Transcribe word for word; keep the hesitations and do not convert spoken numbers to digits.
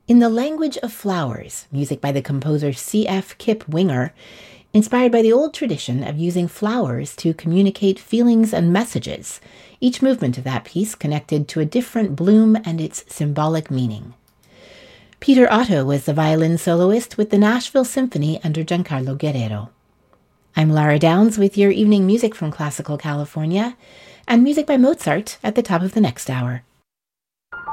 In the Language of Flowers, music by the composer C F Kip Winger, inspired by the old tradition of using flowers to communicate feelings and messages, each movement of that piece connected to a different bloom and its symbolic meaning. Peter Otto was the violin soloist with the Nashville Symphony under Giancarlo Guerrero. I'm Lara Downs with your evening music from Classical California, and music by Mozart at the top of the next hour.